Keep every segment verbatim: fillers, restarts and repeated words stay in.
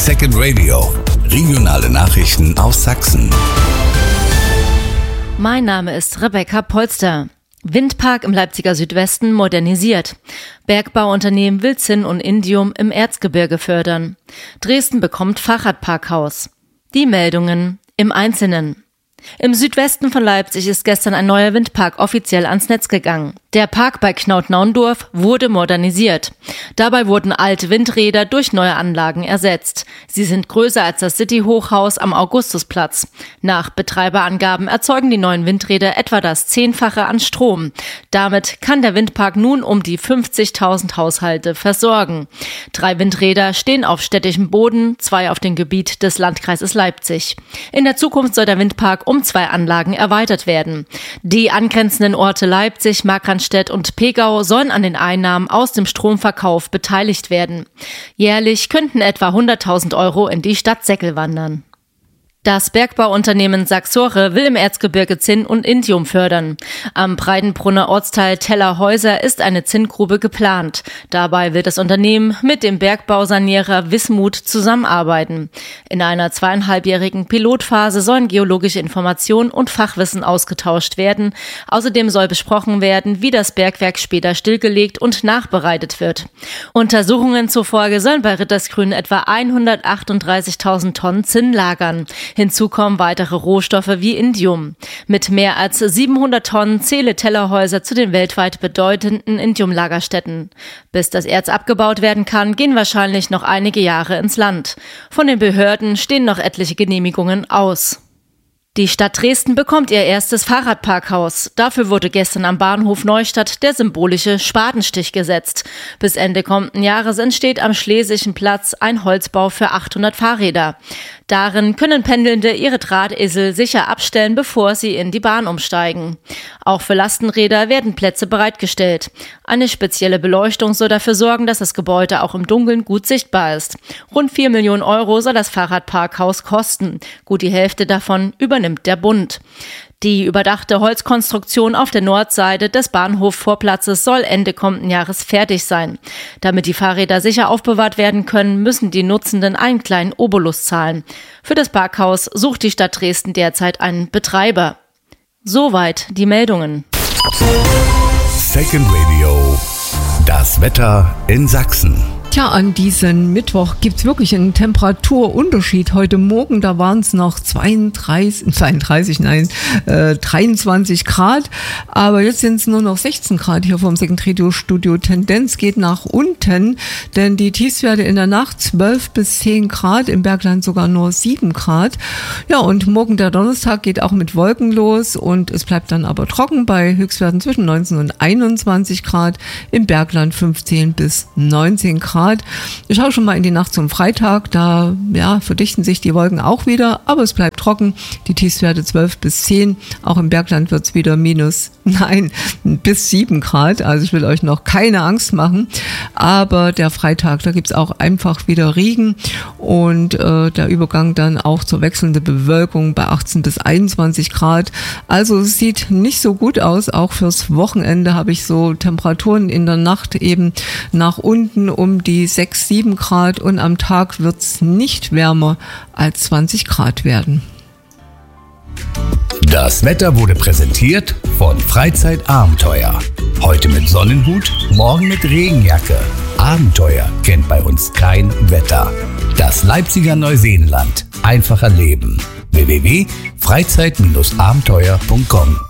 Second Radio. Regionale Nachrichten aus Sachsen. Mein Name ist Rebecca Polster. Windpark im Leipziger Südwesten modernisiert. Bergbauunternehmen will Zinn und Indium im Erzgebirge fördern. Dresden bekommt Fahrradparkhaus. Die Meldungen im Einzelnen. Im Südwesten von Leipzig ist gestern ein neuer Windpark offiziell ans Netz gegangen. Der Park bei Knaut-Naundorf wurde modernisiert. Dabei wurden alte Windräder durch neue Anlagen ersetzt. Sie sind größer als das City-Hochhaus am Augustusplatz. Nach Betreiberangaben erzeugen die neuen Windräder etwa das Zehnfache an Strom. Damit kann der Windpark nun um die fünfzigtausend Haushalte versorgen. Drei Windräder stehen auf städtischem Boden, zwei auf dem Gebiet des Landkreises Leipzig. In der Zukunft soll der Windpark um zwei Anlagen erweitert werden. Die angrenzenden Orte Leipzig, Markranstädt und Pegau sollen an den Einnahmen aus dem Stromverkauf beteiligt werden. Jährlich könnten etwa hunderttausend Euro in die Stadtsäckel wandern. Das Bergbauunternehmen Saxore will im Erzgebirge Zinn und Indium fördern. Am Breidenbrunner Ortsteil Tellerhäuser ist eine Zinngrube geplant. Dabei will das Unternehmen mit dem Bergbausanierer Wismut zusammenarbeiten. In einer zweieinhalbjährigen Pilotphase sollen geologische Informationen und Fachwissen ausgetauscht werden. Außerdem soll besprochen werden, wie das Bergwerk später stillgelegt und nachbereitet wird. Untersuchungen zufolge sollen bei Rittersgrün etwa hundertachtunddreißigtausend Tonnen Zinn lagern. Hinzu kommen weitere Rohstoffe wie Indium. Mit mehr als siebenhundert Tonnen zähle Tellerhäuser zu den weltweit bedeutenden Indiumlagerstätten. Bis das Erz abgebaut werden kann, gehen wahrscheinlich noch einige Jahre ins Land. Von den Behörden stehen noch etliche Genehmigungen aus. Die Stadt Dresden bekommt ihr erstes Fahrradparkhaus. Dafür wurde gestern am Bahnhof Neustadt der symbolische Spatenstich gesetzt. Bis Ende kommenden Jahres entsteht am Schlesischen Platz ein Holzbau für achthundert Fahrräder. Darin können Pendelnde ihre Drahtesel sicher abstellen, bevor sie in die Bahn umsteigen. Auch für Lastenräder werden Plätze bereitgestellt. Eine spezielle Beleuchtung soll dafür sorgen, dass das Gebäude auch im Dunkeln gut sichtbar ist. Rund vier Millionen Euro soll das Fahrradparkhaus kosten. Gut die Hälfte davon übernimmt der Bund. Die überdachte Holzkonstruktion auf der Nordseite des Bahnhofvorplatzes soll Ende kommenden Jahres fertig sein. Damit die Fahrräder sicher aufbewahrt werden können, müssen die Nutzenden einen kleinen Obolus zahlen. Für das Parkhaus sucht die Stadt Dresden derzeit einen Betreiber. Soweit die Meldungen. Second Radio. Das Wetter in Sachsen. Tja, an diesem Mittwoch gibt's wirklich einen Temperaturunterschied. Heute Morgen, da waren es noch zweiunddreißig, zweiunddreißig, nein, äh, dreiundzwanzig Grad. Aber jetzt sind es nur noch sechzehn Grad hier vom Second Radio Studio. Tendenz geht nach unten, denn die Tiefstwerte in der Nacht zwölf bis zehn Grad, im Bergland sogar nur sieben Grad. Ja, und morgen der Donnerstag geht auch mit Wolken los und es bleibt dann aber trocken bei Höchstwerten zwischen neunzehn und einundzwanzig Grad, im Bergland fünfzehn bis neunzehn Grad. Ich schaue schon mal in die Nacht zum Freitag, da ja, verdichten sich die Wolken auch wieder, aber es bleibt trocken, die Tiefstwerte zwölf bis zehn, auch im Bergland wird es wieder minus, nein, bis sieben Grad, also ich will euch noch keine Angst machen, aber der Freitag, da gibt es auch einfach wieder Regen und äh, der Übergang dann auch zur wechselnden Bewölkung bei achtzehn bis einundzwanzig Grad, also es sieht nicht so gut aus, auch fürs Wochenende habe ich so Temperaturen in der Nacht eben nach unten um die sechs, sieben Grad und am Tag wird es nicht wärmer als zwanzig Grad werden. Das Wetter wurde präsentiert von Freizeitabenteuer. Heute mit Sonnenhut, morgen mit Regenjacke. Abenteuer kennt bei uns kein Wetter. Das Leipziger Neuseenland. Einfacher Leben. w w w punkt freizeit abenteuer punkt com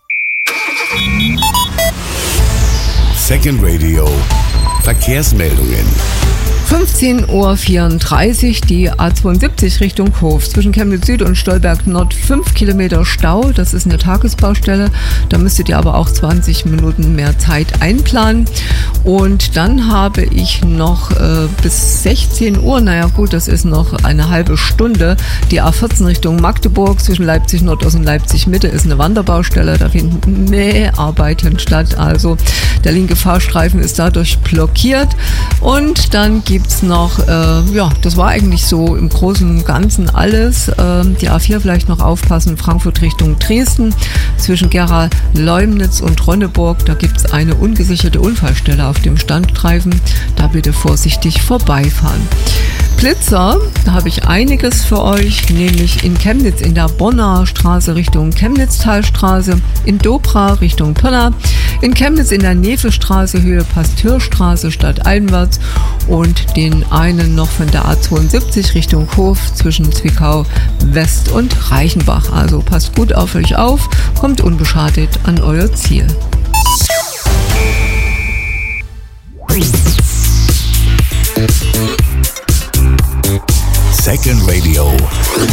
Second Radio. Verkehrsmeldungen. fünfzehn Uhr vierunddreißig, die A zweiundsiebzig Richtung Hof. Zwischen Chemnitz Süd und Stolberg Nord fünf Kilometer Stau. Das ist eine Tagesbaustelle. Da müsstet ihr aber auch zwanzig Minuten mehr Zeit einplanen. Und dann habe ich noch äh, bis sechzehn Uhr, naja gut, das ist noch eine halbe Stunde, die A vierzehn Richtung Magdeburg. Zwischen Leipzig Nordost und Leipzig Mitte ist eine Wanderbaustelle. Da finden Mäharbeiten statt. Also der linke Fahrstreifen ist dadurch blockiert. Und dann gibt es noch, äh, ja, das war eigentlich so im Großen und Ganzen alles. Äh, die A vier vielleicht noch aufpassen, Frankfurt Richtung Dresden. Zwischen Gera, Leumnitz und Ronneburg, da gibt es eine ungesicherte Unfallstelle auf dem Standstreifen. Da bitte vorsichtig vorbeifahren. Flitzer, da habe ich einiges für euch, nämlich in Chemnitz in der Bonner Straße Richtung Chemnitztalstraße, in Dobra Richtung Pirna, in Chemnitz in der Nevelstraße Höhe Pasteurstraße stadteinwärts und den einen noch von der A zweiundsiebzig Richtung Hof zwischen Zwickau West und Reichenbach. Also passt gut auf euch auf, kommt unbeschadet an euer Ziel. Second Radio.